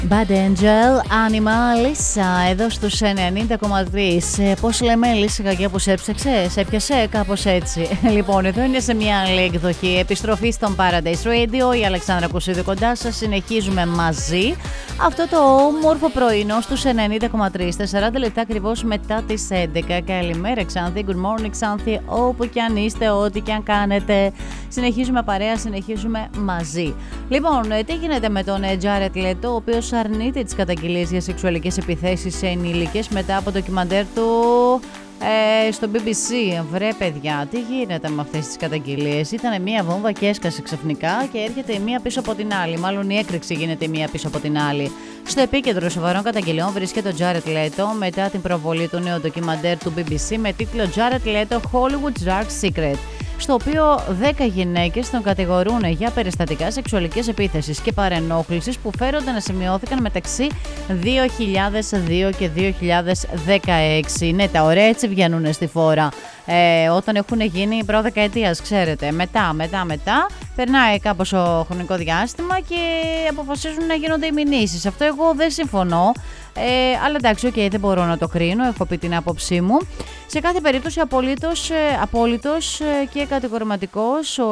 Bad Angel, Animal, Lisa, εδώ στους 90,3. Πώς λέμε, Λύση κακιά που σε έψαξε, σε έπιασε, κάπως έτσι. Λοιπόν, εδώ είναι σε μια άλλη εκδοχή. Επιστροφή στον Paradise Radio, η Αλεξάνδρα Κουσίδου κοντά σας. Συνεχίζουμε μαζί αυτό το όμορφο πρωινό στους 90,3. 40 λεπτά ακριβώς μετά τις 11. Καλημέρα, Ξάνθη. Good morning, Ξάνθη. Όπου κι αν είστε, ό,τι κι αν κάνετε. Συνεχίζουμε παρέα, συνεχίζουμε μαζί. Λοιπόν, τι γίνεται με τον Jared Leto, ο οποίος αρνείται τις καταγγελίες για σεξουαλικές επιθέσεις σε ενήλικες μετά από το ντοκιμαντέρ του στο BBC. Βρε παιδιά, τι γίνεται με αυτές τις καταγγελίες? Ήταν μία βόμβα και έσκασε ξαφνικά και έρχεται η μία πίσω από την άλλη. Μάλλον η έκρηξη γίνεται η μία πίσω από την άλλη. Στο επίκεντρο σοβαρών καταγγελιών βρίσκεται ο Jared Leto μετά την προβολή του νέου ντοκιμαντέρ του BBC με τίτλο Jared Leto Hollywood's Dark Secret, στο οποίο 10 γυναίκες τον κατηγορούν για περιστατικά σεξουαλικής επίθεσης και παρενόχλησης που φέρονται να σημειώθηκαν μεταξύ 2002 και 2016. Ναι, τα ωραία έτσι βγαίνουν στη φόρα. Όταν έχουν γίνει προδεκαετίας, ξέρετε. Μετά, περνάει κάπως ο χρονικό διάστημα και αποφασίζουν να γίνονται οι μηνύσεις. Αυτό εγώ δεν συμφωνώ. Αλλά εντάξει, δεν μπορώ να το κρίνω, έχω πει την άποψή μου. Σε κάθε περίπτωση απόλυτος και κατηγορηματικός ο